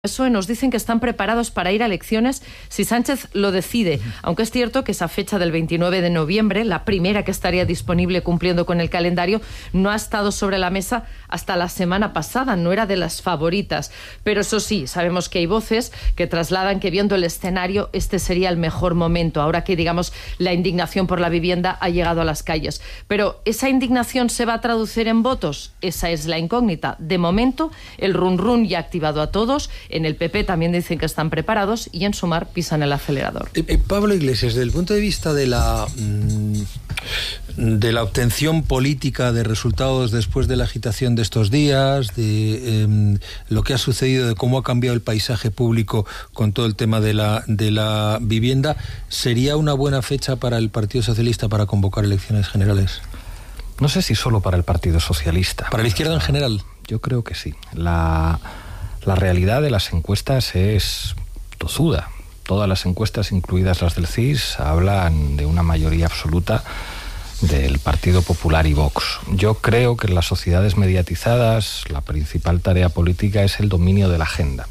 PSOE nos dicen que están preparados para ir a elecciones si Sánchez lo decide, aunque es cierto que esa fecha del 29 de noviembre, la primera que estaría disponible cumpliendo con el calendario, no ha estado sobre la mesa hasta la semana pasada, no era de las favoritas. Pero eso sí, sabemos que hay voces que trasladan que viendo el escenario este sería el mejor momento, ahora que, digamos, la indignación por la vivienda ha llegado a las calles. Pero ¿esa indignación se va a traducir en votos? Esa es la incógnita. De momento, el run ya ha activado a todos. En el PP también dicen que están preparados y en Sumar pisan el acelerador. Pablo Iglesias, desde el punto de vista de la obtención política de resultados después de la agitación de estos días, de lo que ha sucedido, de cómo ha cambiado el paisaje público con todo el tema de la vivienda, ¿sería una buena fecha para el Partido Socialista para convocar elecciones generales? No sé si solo para el Partido Socialista. ¿Para la izquierda en general? Yo creo que sí. La realidad de las encuestas es tozuda. Todas las encuestas, incluidas las del CIS, hablan de una mayoría absoluta del Partido Popular y Vox. Yo creo que en las sociedades mediatizadas la principal tarea política es el dominio de la agenda.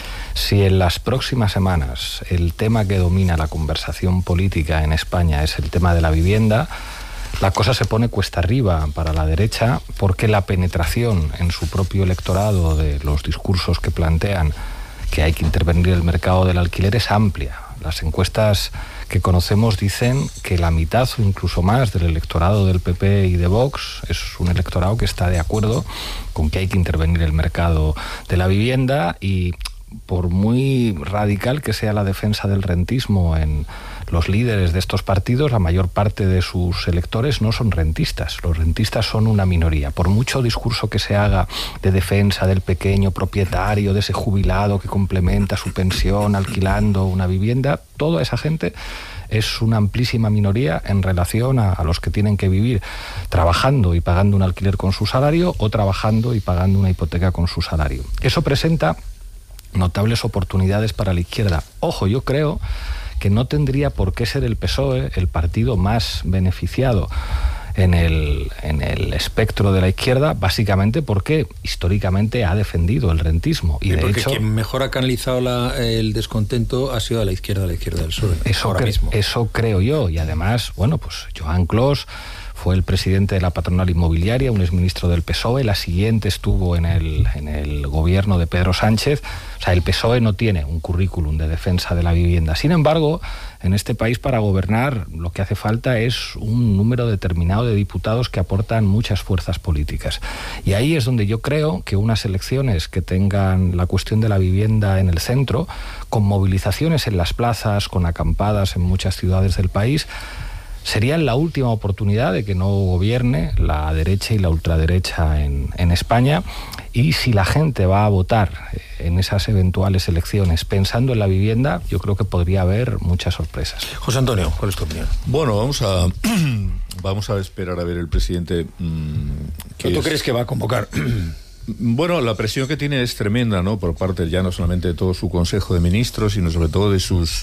Si en las próximas semanas el tema que domina la conversación política en España es el tema de la vivienda, la cosa se pone cuesta arriba para la derecha, porque la penetración en su propio electorado de los discursos que plantean que hay que intervenir en el mercado del alquiler es amplia. Las encuestas que conocemos dicen que la mitad o incluso más del electorado del PP y de Vox es un electorado que está de acuerdo con que hay que intervenir en el mercado de la vivienda, y por muy radical que sea la defensa del rentismo en los líderes de estos partidos, la mayor parte de sus electores no son rentistas. Los rentistas son una minoría. Por mucho discurso que se haga de defensa del pequeño propietario, de ese jubilado que complementa su pensión alquilando una vivienda, toda esa gente es una amplísima minoría en relación a los que tienen que vivir trabajando y pagando un alquiler con su salario o trabajando y pagando una hipoteca con su salario. Eso presenta notables oportunidades para la izquierda. Ojo, yo creo que no tendría por qué ser el PSOE el partido más beneficiado en el espectro de la izquierda, básicamente porque históricamente ha defendido el rentismo. Y de hecho, quien mejor ha canalizado el descontento ha sido la izquierda del PSOE. Eso creo yo. Y además, bueno, pues Joan Clos fue el presidente de la patronal inmobiliaria, un exministro del PSOE, la siguiente estuvo en el gobierno de Pedro Sánchez. O sea, el PSOE no tiene un currículum de defensa de la vivienda. Sin embargo, en este país para gobernar lo que hace falta es un número determinado de diputados que aportan muchas fuerzas políticas. Y ahí es donde yo creo que unas elecciones que tengan la cuestión de la vivienda en el centro, con movilizaciones en las plazas, con acampadas en muchas ciudades del país, sería la última oportunidad de que no gobierne la derecha y la ultraderecha en España. Y si la gente va a votar en esas eventuales elecciones pensando en la vivienda, yo creo que podría haber muchas sorpresas. José Antonio, ¿cuál es tu opinión? Bueno, vamos a esperar a ver el presidente. ¿Tú crees que va a convocar? Bueno, la presión que tiene es tremenda, ¿no? Por parte ya no solamente de todo su Consejo de Ministros, sino sobre todo de sus,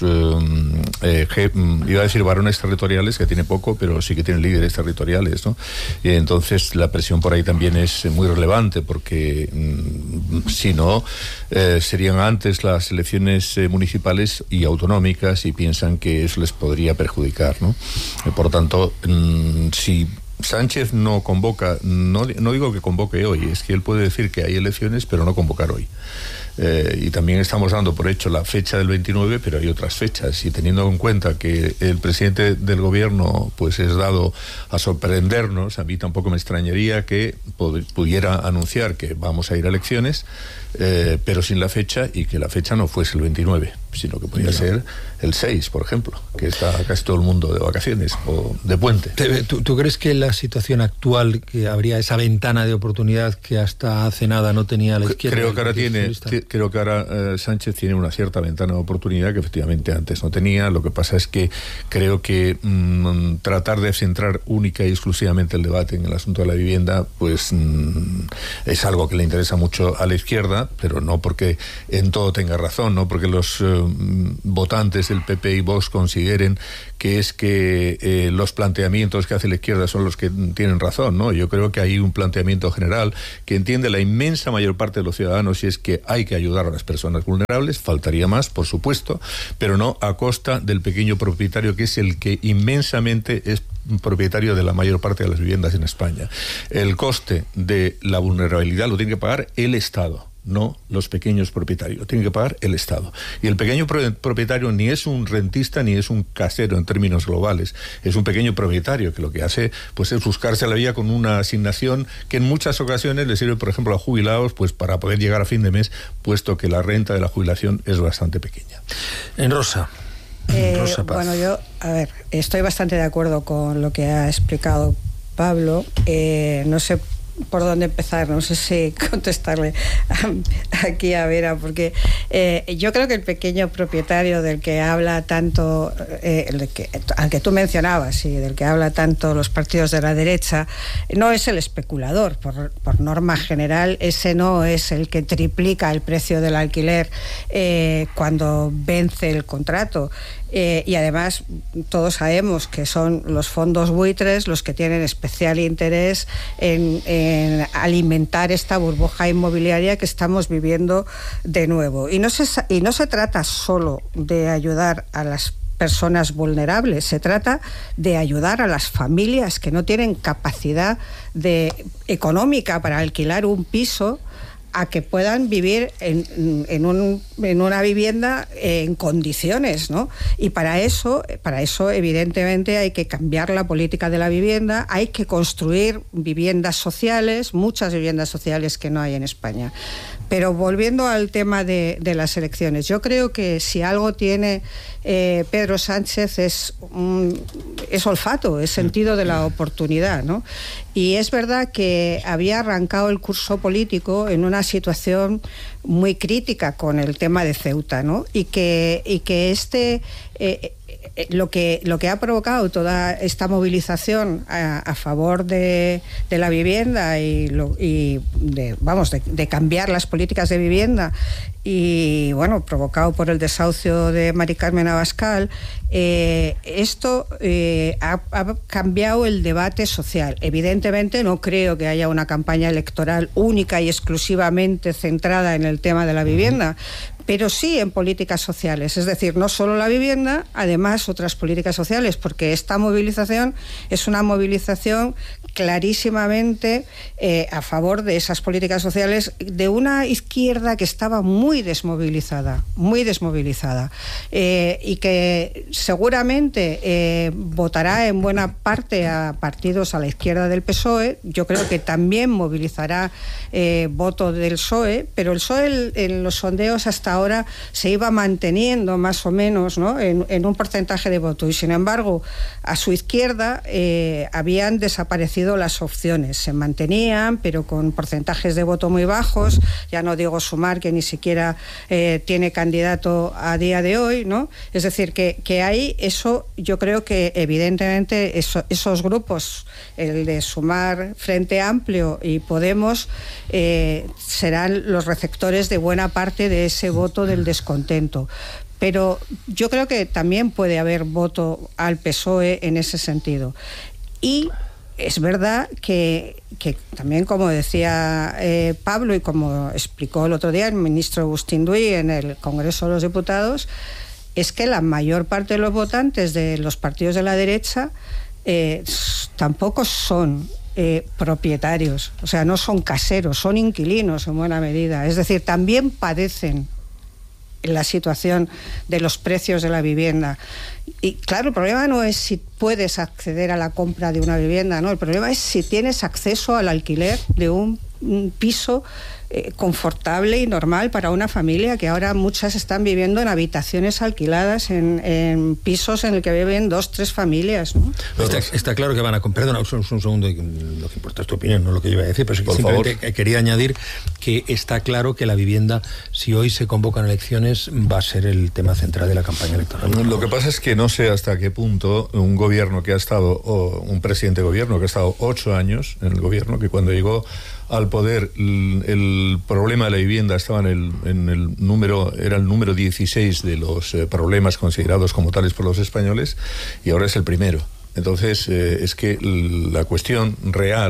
iba a decir varones territoriales, que tiene poco, pero sí que tiene líderes territoriales, ¿no? Y entonces la presión por ahí también es muy relevante, porque si no, serían antes las elecciones municipales y autonómicas, y piensan que eso les podría perjudicar, ¿no? Por tanto, si Sánchez no convoca, no digo que convoque hoy, es que él puede decir que hay elecciones, pero no convocar hoy. Y también estamos dando por hecho la fecha del 29, pero hay otras fechas, y teniendo en cuenta que el presidente del gobierno pues es dado a sorprendernos, a mí tampoco me extrañaría que pudiera anunciar que vamos a ir a elecciones, pero sin la fecha, y que la fecha no fuese el 29, sino que podría ser el 6, por ejemplo, que está casi todo el mundo de vacaciones o de puente. ¿Tú crees que en la situación actual que habría esa ventana de oportunidad que hasta hace nada no tenía la izquierda? Creo que ahora Sánchez tiene una cierta ventana de oportunidad que efectivamente antes no tenía. Lo que pasa es que creo que tratar de centrar única y exclusivamente el debate en el asunto de la vivienda, pues es algo que le interesa mucho a la izquierda, pero no porque en todo tenga razón, no porque los votantes del PP y Vox consideren que es que los planteamientos que hace la izquierda son los que tienen razón, ¿no? Yo creo que hay un planteamiento general que entiende la inmensa mayor parte de los ciudadanos, y es que hay que que ayudar a las personas vulnerables, faltaría más, por supuesto, pero no a costa del pequeño propietario, que es el que inmensamente es propietario de la mayor parte de las viviendas en España. El coste de la vulnerabilidad lo tiene que pagar el Estado, no los pequeños propietarios, lo tiene que pagar el Estado. Y el pequeño propietario ni es un rentista ni es un casero en términos globales, es un pequeño propietario que lo que hace pues es buscarse la vida con una asignación que en muchas ocasiones le sirve, por ejemplo, a jubilados pues para poder llegar a fin de mes, puesto que la renta de la jubilación es bastante pequeña. En Rosa. Bueno, yo, estoy bastante de acuerdo con lo que ha explicado Pablo. No sé por dónde empezar, no sé si contestarle aquí a Vera, porque yo creo que el pequeño propietario del que habla tanto, al que tú mencionabas y del que habla tanto los partidos de la derecha, no es el especulador, por norma general. Ese no es el que triplica el precio del alquiler cuando vence el contrato. Y además todos sabemos que son los fondos buitres los que tienen especial interés en alimentar esta burbuja inmobiliaria que estamos viviendo de nuevo. Y no se trata solo de ayudar a las personas vulnerables, se trata de ayudar a las familias que no tienen capacidad económica para alquilar un piso, a que puedan vivir en una vivienda en condiciones, ¿no? Y para eso evidentemente hay que cambiar la política de la vivienda, hay que construir viviendas sociales, muchas viviendas sociales que no hay en España. Pero volviendo al tema de las elecciones, yo creo que si algo tiene Pedro Sánchez es olfato, es sentido de la oportunidad, ¿no? Y es verdad que había arrancado el curso político en una situación muy crítica con el tema de Ceuta, ¿no? Y que lo que ha provocado toda esta movilización a favor de la vivienda de cambiar las políticas de vivienda, y bueno, provocado por el desahucio de Mari Carmen Abascal, esto ha cambiado el debate social. Evidentemente no creo que haya una campaña electoral única y exclusivamente centrada en el tema de la vivienda, pero sí en políticas sociales, es decir, no solo la vivienda, además otras políticas sociales, porque esta movilización es una movilización clarísimamente a favor de esas políticas sociales de una izquierda que estaba muy desmovilizada, y que seguramente votará en buena parte a partidos a la izquierda del PSOE. Yo creo que también movilizará voto del PSOE, pero el PSOE en los sondeos hasta ahora se iba manteniendo más o menos, ¿no?, en un porcentaje de voto, y sin embargo a su izquierda habían desaparecido las opciones, se mantenían pero con porcentajes de voto muy bajos. Ya no digo Sumar, que ni siquiera tiene candidato a día de hoy, ¿no? Es decir, que hay eso. Yo creo que evidentemente esos grupos, el de Sumar, Frente Amplio y Podemos, serán los receptores de buena parte de ese voto del descontento. Pero yo creo que también puede haber voto al PSOE en ese sentido. Y es verdad que también, como decía Pablo y como explicó el otro día el ministro Agustín Duy en el Congreso de los Diputados, es que la mayor parte de los votantes de los partidos de la derecha tampoco son propietarios, o sea, no son caseros, son inquilinos en buena medida. Es decir, también padecen la situación de los precios de la vivienda. Y claro, el problema no es si puedes acceder a la compra de una vivienda, no, el problema es si tienes acceso al alquiler de un piso confortable y normal para una familia, que ahora muchas están viviendo en habitaciones alquiladas, en pisos en el que viven 2, 3 familias, ¿no? Está claro que van a... Perdona, un segundo, lo que importa es tu opinión, no lo que yo iba a decir, pero simplemente quería añadir que está claro que la vivienda, si hoy se convocan elecciones, va a ser el tema central de la campaña electoral. Lo que pasa es que no sé hasta qué punto un gobierno que ha estado, o un presidente de gobierno que ha estado 8 años en el gobierno, que cuando llegó al poder el problema de la vivienda estaba era el número 16 de los problemas considerados como tales por los españoles, y ahora es el primero. Entonces es que la cuestión real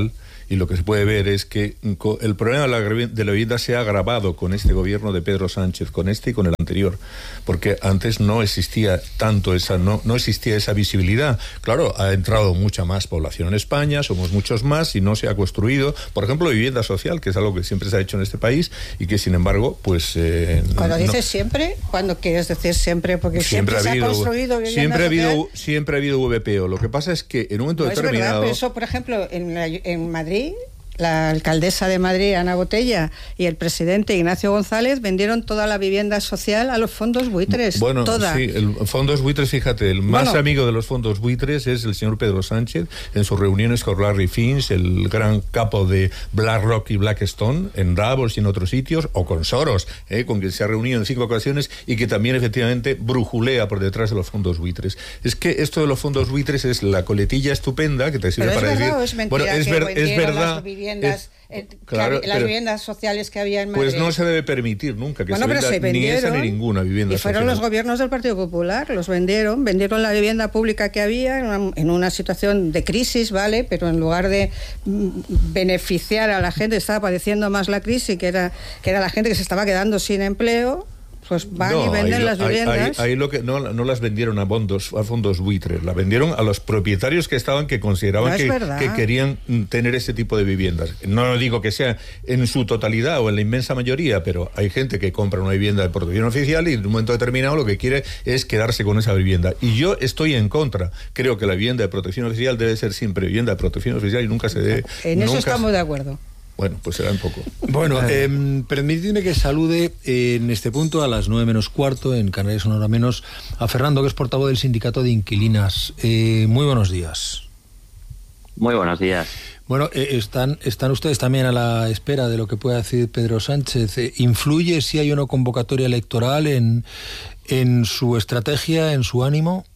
y lo que se puede ver es que el problema de la vivienda se ha agravado con este gobierno de Pedro Sánchez, con este y con el anterior, porque antes no existía tanto no existía esa visibilidad. Claro, ha entrado mucha más población en España, somos muchos más y no se ha construido, por ejemplo, vivienda social, que es algo que siempre se ha hecho en este país y que, sin embargo, pues... Cuando dices siempre, ¿cuándo quieres decir siempre? Porque siempre se ha construido vivienda social. Siempre ha habido VPO. Lo que pasa es que en un momento determinado... Es verdad, pero eso, por ejemplo, en Madrid... La alcaldesa de Madrid, Ana Botella, y el presidente Ignacio González vendieron toda la vivienda social a los fondos buitres. Bueno, toda. Sí, fondos buitres, fíjate, el más amigo de los fondos buitres es el señor Pedro Sánchez, en sus reuniones con Larry Finch, el gran capo de BlackRock y Blackstone, en Davos y en otros sitios, o con Soros, con quien se ha reunido en 5 ocasiones y que también efectivamente brujulea por detrás de los fondos buitres. Es que esto de los fondos buitres es la coletilla estupenda que te sirve para decir... ¿O es mentira es verdad. Las viviendas sociales que había en Madrid? Pues no se debe permitir nunca que se venda ni esa ni ninguna vivienda social. Y fueron los gobiernos del Partido Popular, los vendieron la vivienda pública que había en una situación de crisis, ¿vale? Pero en lugar de beneficiar a la gente, estaba padeciendo más la crisis, que era la gente que se estaba quedando sin empleo. Pues van y venden las viviendas. Ahí lo que no las vendieron a fondos buitres, la vendieron a los propietarios que consideraban que querían tener ese tipo de viviendas. No digo que sea en su totalidad o en la inmensa mayoría, pero hay gente que compra una vivienda de protección oficial y en un momento determinado lo que quiere es quedarse con esa vivienda. Y yo estoy en contra. Creo que la vivienda de protección oficial debe ser siempre vivienda de protección oficial y nunca se debe... En eso estamos de acuerdo. Bueno, pues será un poco. Bueno, permitidme que salude en este punto a las 9 menos cuarto, en Canarias una hora menos, a Fernando, que es portavoz del Sindicato de Inquilinas. Muy buenos días. Muy buenos días. Bueno, están ustedes también a la espera de lo que pueda decir Pedro Sánchez. ¿Influye si hay una convocatoria electoral en su estrategia, en su ánimo?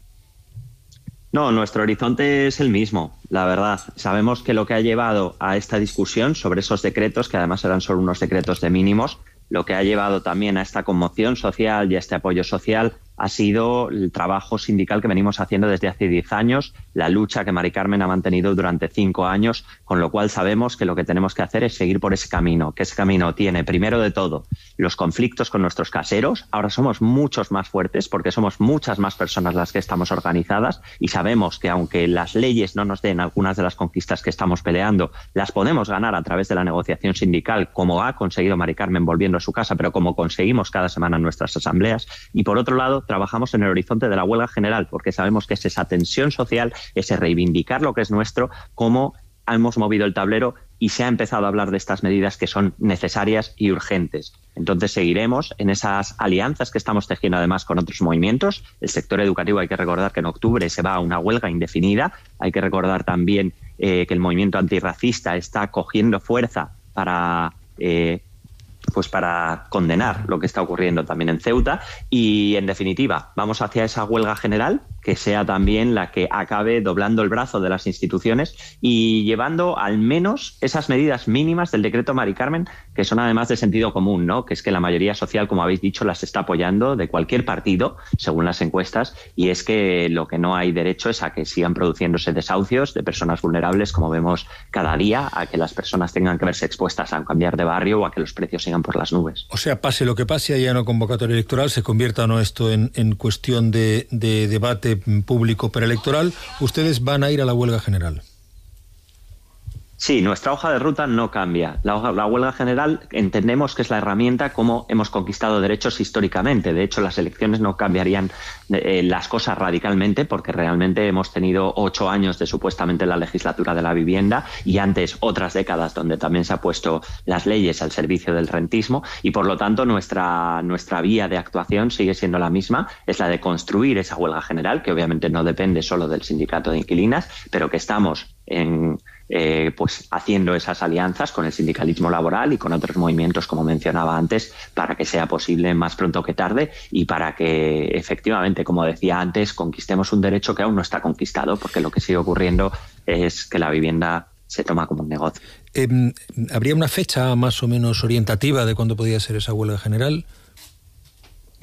No, nuestro horizonte es el mismo, la verdad. Sabemos que lo que ha llevado a esta discusión sobre esos decretos, que además eran solo unos decretos de mínimos, lo que ha llevado también a esta conmoción social y a este apoyo social ha sido el trabajo sindical que venimos haciendo desde hace 10 años, la lucha que Mari Carmen ha mantenido durante 5 años, con lo cual sabemos que lo que tenemos que hacer es seguir por ese camino, que ese camino tiene, primero de todo, los conflictos con nuestros caseros. Ahora somos muchos más fuertes porque somos muchas más personas las que estamos organizadas y sabemos que aunque las leyes no nos den algunas de las conquistas que estamos peleando, las podemos ganar a través de la negociación sindical, como ha conseguido Mari Carmen volviendo a su casa, pero como conseguimos cada semana en nuestras asambleas. Y por otro lado, trabajamos en el horizonte de la huelga general, porque sabemos que es esa tensión social, ese reivindicar lo que es nuestro, como hemos movido el tablero y se ha empezado a hablar de estas medidas que son necesarias y urgentes. Entonces seguiremos en esas alianzas que estamos tejiendo además con otros movimientos. El sector educativo, hay que recordar que en octubre se va a una huelga indefinida. Hay que recordar también que el movimiento antirracista está cogiendo fuerza para condenar lo que está ocurriendo también en Ceuta y, en definitiva, vamos hacia esa huelga general que sea también la que acabe doblando el brazo de las instituciones y llevando al menos esas medidas mínimas del decreto Mari Carmen, que son además de sentido común, ¿no? Que es que la mayoría social, como habéis dicho, las está apoyando de cualquier partido, según las encuestas, y es que lo que no hay derecho es a que sigan produciéndose desahucios de personas vulnerables, como vemos cada día, a que las personas tengan que verse expuestas a cambiar de barrio o a que los precios sigan por las nubes. O sea, pase lo que pase, haya una convocatoria electoral, se convierta o no esto en cuestión de debate público preelectoral, ustedes van a ir a la huelga general. Sí, nuestra hoja de ruta no cambia. La huelga general entendemos que es la herramienta como hemos conquistado derechos históricamente. De hecho, las elecciones no cambiarían las cosas radicalmente porque realmente hemos tenido 8 años de supuestamente la legislatura de la vivienda y antes otras décadas donde también se ha puesto las leyes al servicio del rentismo y por lo tanto nuestra vía de actuación sigue siendo la misma, es la de construir esa huelga general que obviamente no depende solo del sindicato de inquilinas, pero que estamos haciendo esas alianzas con el sindicalismo laboral y con otros movimientos, como mencionaba antes, para que sea posible más pronto que tarde y para que efectivamente, como decía antes, conquistemos un derecho que aún no está conquistado, porque lo que sigue ocurriendo es que la vivienda se toma como un negocio. ¿Habría una fecha más o menos orientativa de cuándo podría ser esa huelga general?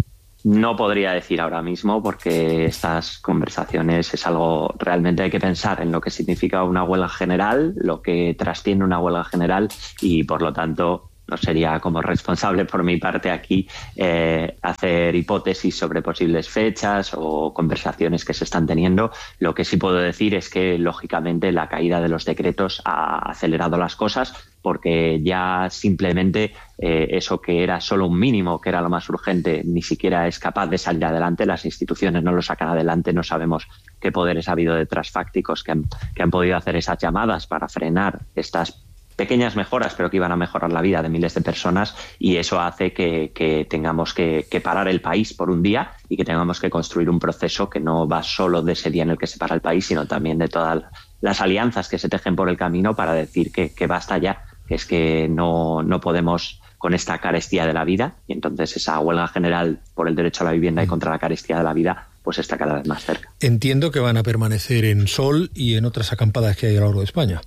No podría decir ahora mismo, porque estas conversaciones es algo, realmente hay que pensar en lo que significa una huelga general, lo que trasciende una huelga general, y por lo tanto no sería como responsable por mi parte aquí hacer hipótesis sobre posibles fechas o conversaciones que se están teniendo. Lo que sí puedo decir es que, lógicamente, la caída de los decretos ha acelerado las cosas, porque ya simplemente eso que era solo un mínimo, que era lo más urgente, ni siquiera es capaz de salir adelante. Las instituciones no lo sacan adelante. No sabemos qué poderes ha habido detrás fácticos que han podido hacer esas llamadas para frenar estas pequeñas mejoras, pero que iban a mejorar la vida de miles de personas, y eso hace que tengamos que parar el país por un día y que tengamos que construir un proceso que no va solo de ese día en el que se para el país, sino también de todas las alianzas que se tejen por el camino para decir que basta ya, que es que no podemos con esta carestía de la vida, y entonces esa huelga general por el derecho a la vivienda y contra la carestía de la vida pues está cada vez más cerca. Entiendo que van a permanecer en Sol y en otras acampadas que hay a lo largo de España.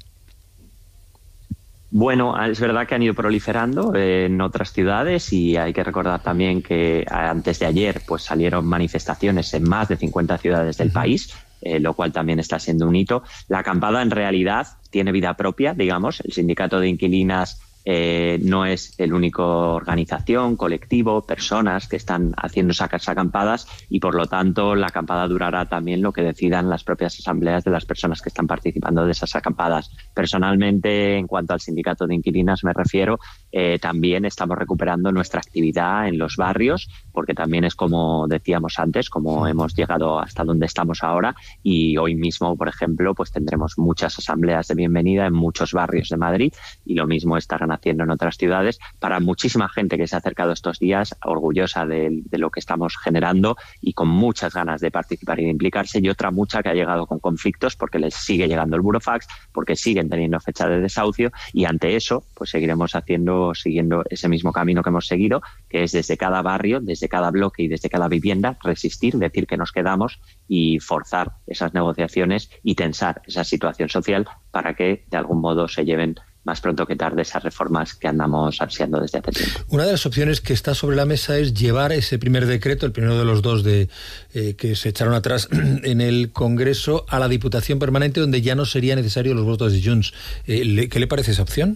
Bueno, es verdad que han ido proliferando en otras ciudades, y hay que recordar también que antes de ayer pues salieron manifestaciones en más de 50 ciudades del país, lo cual también está siendo un hito. La acampada en realidad tiene vida propia, digamos. El sindicato de inquilinas no es el único organización, colectivo, personas que están haciendo esas acampadas, y por lo tanto la acampada durará también lo que decidan las propias asambleas de las personas que están participando de esas acampadas. Personalmente, en cuanto al sindicato de inquilinas me refiero, también estamos recuperando nuestra actividad en los barrios, porque también es, como decíamos antes, como hemos llegado hasta donde estamos ahora, y hoy mismo, por ejemplo, pues tendremos muchas asambleas de bienvenida en muchos barrios de Madrid, y lo mismo estarán haciendo en otras ciudades. Para muchísima gente que se ha acercado estos días, orgullosa de lo que estamos generando y con muchas ganas de participar y de implicarse, y otra mucha que ha llegado con conflictos porque les sigue llegando el burofax, porque siguen teniendo fecha de desahucio, y ante eso pues seguiremos siguiendo ese mismo camino que hemos seguido, que es desde cada barrio, desde cada bloque y desde cada vivienda resistir, decir que nos quedamos y forzar esas negociaciones y tensar esa situación social para que de algún modo se lleven más pronto que tarde esas reformas que andamos ansiando desde hace tiempo. Una de las opciones que está sobre la mesa es llevar ese primer decreto, el primero de los dos que se echaron atrás en el Congreso, a la Diputación Permanente, donde ya no sería necesario los votos de Junts. ¿Qué le parece esa opción?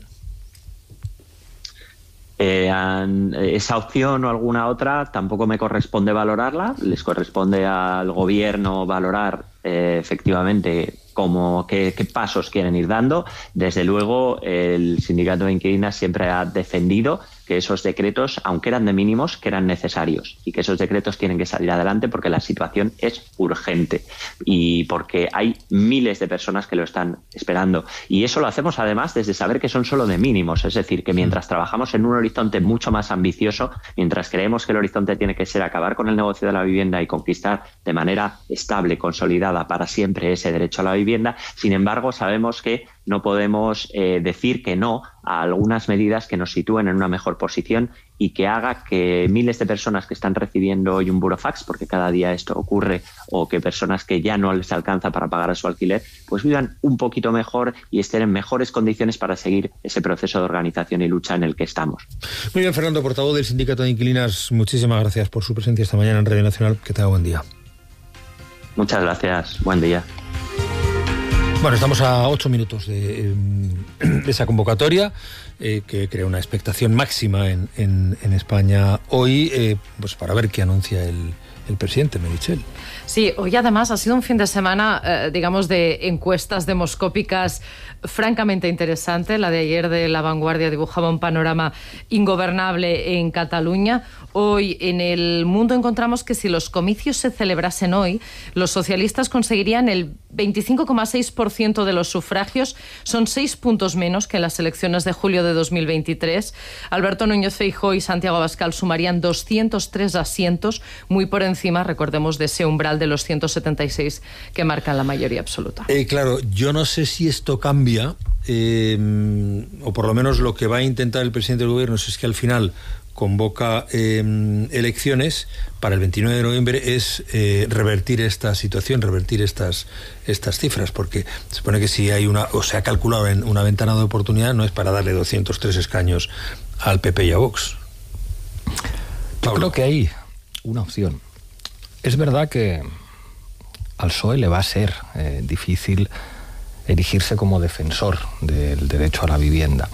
Esa opción o alguna otra tampoco me corresponde valorarla. Les corresponde al gobierno valorar efectivamente qué pasos quieren ir dando. Desde luego, el sindicato de inquilinas siempre ha defendido que esos decretos, aunque eran de mínimos, que eran necesarios, y que esos decretos tienen que salir adelante porque la situación es urgente y porque hay miles de personas que lo están esperando. Y eso lo hacemos además desde saber que son solo de mínimos, es decir, que mientras trabajamos en un horizonte mucho más ambicioso, mientras creemos que el horizonte tiene que ser acabar con el negocio de la vivienda y conquistar de manera estable, consolidada para siempre ese derecho a la vivienda, sin embargo sabemos que no podemos decir que no a algunas medidas que nos sitúen en una mejor posición y que haga que miles de personas que están recibiendo hoy un burofax, porque cada día esto ocurre, o que personas que ya no les alcanza para pagar su alquiler, pues vivan un poquito mejor y estén en mejores condiciones para seguir ese proceso de organización y lucha en el que estamos. Muy bien, Fernando, portavoz del Sindicato de Inquilinas, muchísimas gracias por su presencia esta mañana en Radio Nacional. Que tenga buen día. Muchas gracias, buen día. Bueno, estamos a 8 minutos de esa convocatoria que crea una expectación máxima en España hoy, pues para ver qué anuncia el presidente, Meritxell. Sí, hoy además ha sido un fin de semana, digamos, de encuestas demoscópicas francamente interesante. La de ayer de La Vanguardia dibujaba un panorama ingobernable en Cataluña. Hoy en El Mundo encontramos que si los comicios se celebrasen hoy, los socialistas conseguirían el 25,6% de los sufragios. Son 6 puntos menos que en las elecciones de julio de 2023. Alberto Núñez Feijóo y Santiago Abascal sumarían 203 asientos, muy por encima, recordemos, de ese umbral de los 176 que marcan la mayoría absoluta. Claro, yo no sé si esto cambia, o por lo menos lo que va a intentar el presidente del gobierno es que al final convoca elecciones para el 29 de noviembre, es revertir esta situación, revertir estas cifras, porque se supone que si hay se ha calculado en una ventana de oportunidad, no es para darle 203 escaños al PP y a Vox. Yo creo que una opción. Es verdad que al PSOE le va a ser difícil erigirse como defensor del derecho a la vivienda.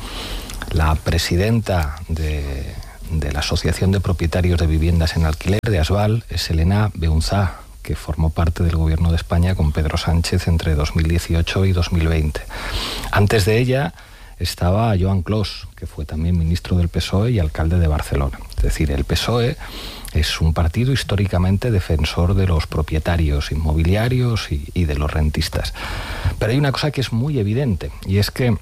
La presidenta de la Asociación de Propietarios de Viviendas en Alquiler de Asval es Elena Beunzá, que formó parte del gobierno de España con Pedro Sánchez entre 2018 y 2020. Antes de ella estaba Joan Clos, que fue también ministro del PSOE y alcalde de Barcelona. Es decir, el PSOE es un partido históricamente defensor de los propietarios inmobiliarios y de los rentistas. Pero hay una cosa que es muy evidente, y es que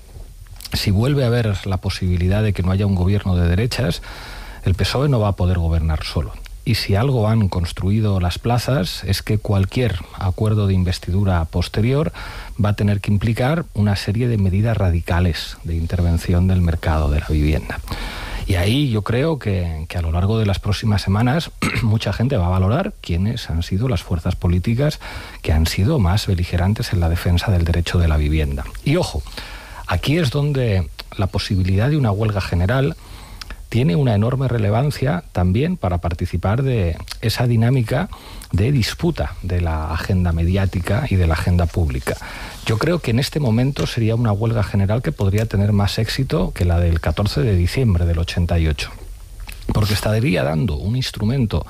si vuelve a haber la posibilidad de que no haya un gobierno de derechas, el PSOE no va a poder gobernar solo. Y si algo han construido las plazas es que cualquier acuerdo de investidura posterior va a tener que implicar una serie de medidas radicales de intervención del mercado de la vivienda. Y ahí yo creo que a lo largo de las próximas semanas mucha gente va a valorar quiénes han sido las fuerzas políticas que han sido más beligerantes en la defensa del derecho de la vivienda. Y ojo, aquí es donde la posibilidad de una huelga general tiene una enorme relevancia también para participar de esa dinámica de disputa de la agenda mediática y de la agenda pública. Yo creo que en este momento sería una huelga general que podría tener más éxito que la del 14 de diciembre del 88, porque estaría dando un instrumento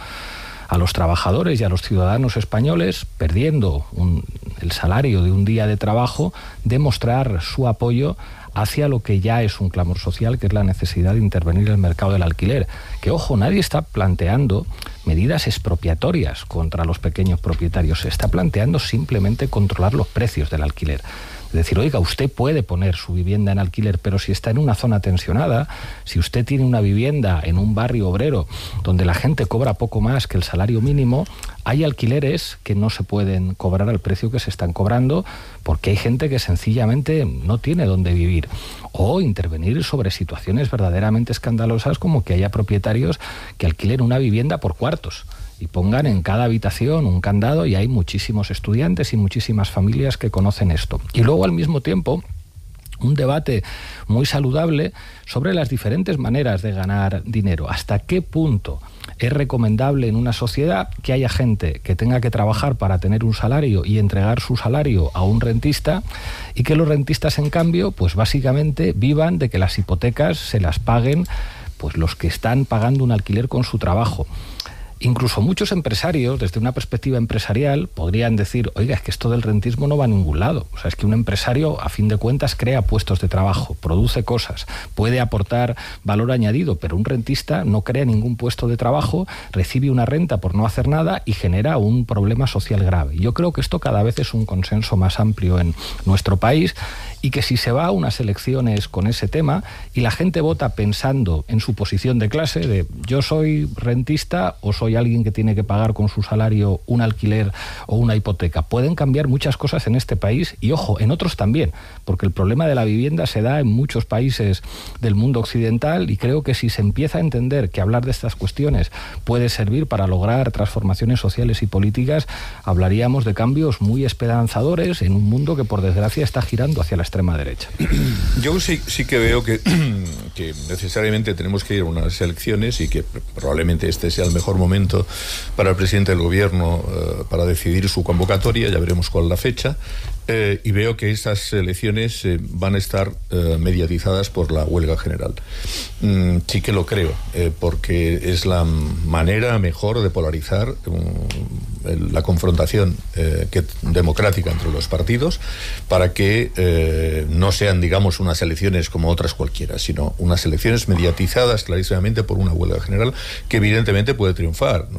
a los trabajadores y a los ciudadanos españoles, perdiendo el salario de un día de trabajo, demostrar su apoyo hacia lo que ya es un clamor social, que es la necesidad de intervenir en el mercado del alquiler. Que, ojo, nadie está planteando medidas expropiatorias contra los pequeños propietarios, se está planteando simplemente controlar los precios del alquiler. Es decir, oiga, usted puede poner su vivienda en alquiler, pero si está en una zona tensionada, si usted tiene una vivienda en un barrio obrero donde la gente cobra poco más que el salario mínimo, hay alquileres que no se pueden cobrar al precio que se están cobrando porque hay gente que sencillamente no tiene dónde vivir. O intervenir sobre situaciones verdaderamente escandalosas como que haya propietarios que alquilen una vivienda por cuartos y pongan en cada habitación un candado, y hay muchísimos estudiantes y muchísimas familias que conocen esto. Y luego, al mismo tiempo, un debate muy saludable sobre las diferentes maneras de ganar dinero. ¿Hasta qué punto es recomendable en una sociedad que haya gente que tenga que trabajar para tener un salario y entregar su salario a un rentista, y que los rentistas, en cambio, pues básicamente vivan de que las hipotecas se las paguen pues los que están pagando un alquiler con su trabajo? Incluso muchos empresarios, desde una perspectiva empresarial, podrían decir, oiga, es que esto del rentismo no va a ningún lado. O sea, es que un empresario, a fin de cuentas, crea puestos de trabajo, produce cosas, puede aportar valor añadido, pero un rentista no crea ningún puesto de trabajo, recibe una renta por no hacer nada y genera un problema social grave. Yo creo que esto cada vez es un consenso más amplio en nuestro país, y que si se va a unas elecciones con ese tema y la gente vota pensando en su posición de clase, de yo soy rentista o soy alguien que tiene que pagar con su salario un alquiler o una hipoteca, pueden cambiar muchas cosas en este país, y ojo, en otros también, porque el problema de la vivienda se da en muchos países del mundo occidental, y creo que si se empieza a entender que hablar de estas cuestiones puede servir para lograr transformaciones sociales y políticas, hablaríamos de cambios muy esperanzadores en un mundo que, por desgracia, está girando hacia la extrema derecha. Yo sí que veo que necesariamente tenemos que ir a unas elecciones, y que probablemente este sea el mejor momento para el presidente del gobierno para decidir su convocatoria. Ya veremos cuál es la fecha. Y veo que estas elecciones van a estar mediatizadas por la huelga general. Sí que lo creo, porque es la manera mejor de polarizar la confrontación democrática entre los partidos, para que no sean, digamos, unas elecciones como otras cualquiera, sino unas elecciones mediatizadas clarísimamente por una huelga general que evidentemente puede triunfar.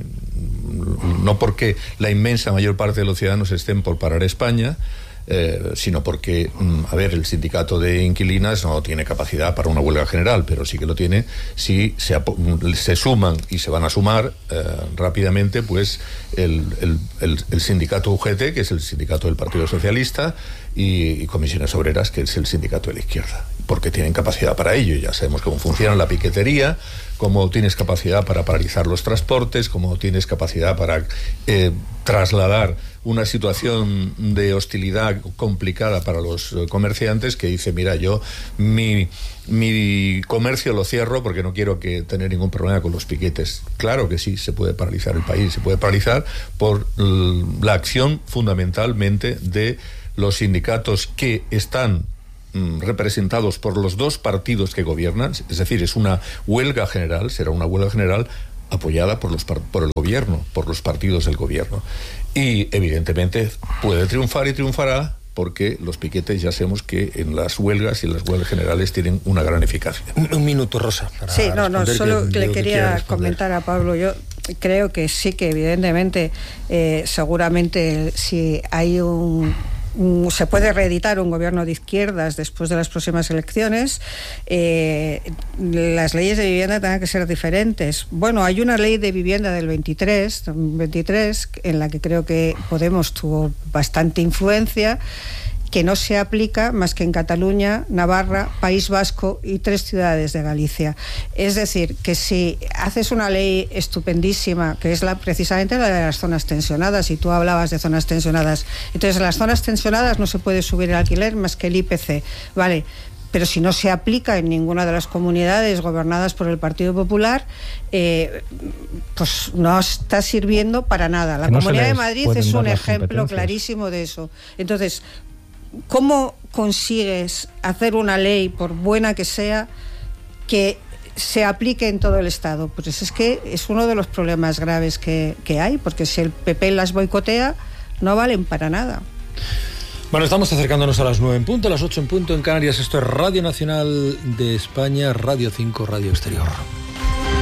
No porque la inmensa mayor parte de los ciudadanos estén por parar España, sino porque, el sindicato de inquilinas no tiene capacidad para una huelga general, pero sí que lo tiene si se suman, y se van a sumar rápidamente, pues el sindicato UGT, que es el sindicato del Partido Socialista, y Comisiones Obreras, que es el sindicato de la izquierda, porque tienen capacidad para ello. Ya sabemos cómo funciona la piquetería, como tienes capacidad para paralizar los transportes, como tienes capacidad para trasladar una situación de hostilidad complicada para los comerciantes, que dice, mira, yo mi comercio lo cierro porque no quiero tener ningún problema con los piquetes. Claro que sí, se puede paralizar el país, se puede paralizar por la acción fundamentalmente de los sindicatos que están representados por los dos partidos que gobiernan, es decir, es una huelga general, será una huelga general apoyada por el gobierno, por los partidos del gobierno. Y evidentemente puede triunfar y triunfará, porque los piquetes ya sabemos que en las huelgas y en las huelgas generales tienen una gran eficacia. Un minuto, Rosa. Sí, solo le quería comentar a Pablo. Yo creo que sí, que evidentemente, seguramente si hay se puede reeditar un gobierno de izquierdas después de las próximas elecciones, las leyes de vivienda tendrán que ser diferentes. Bueno, hay una ley de vivienda del 23 en la que creo que Podemos tuvo bastante influencia, que no se aplica más que en Cataluña, Navarra, País Vasco y 3 ciudades de Galicia. Es decir, que si haces una ley estupendísima, que es precisamente la de las zonas tensionadas, y tú hablabas de zonas tensionadas, entonces en las zonas tensionadas no se puede subir el alquiler más que el IPC, ¿vale? Pero si no se aplica en ninguna de las comunidades gobernadas por el Partido Popular, pues no está sirviendo para nada. La Comunidad de Madrid es un ejemplo clarísimo de eso. Entonces, ¿cómo consigues hacer una ley, por buena que sea, que se aplique en todo el Estado? Pues es que es uno de los problemas graves que hay, porque si el PP las boicotea, no valen para nada. Bueno, estamos acercándonos a las 9 en punto, a las 8 en punto en Canarias. Esto es Radio Nacional de España, Radio 5, Radio Exterior.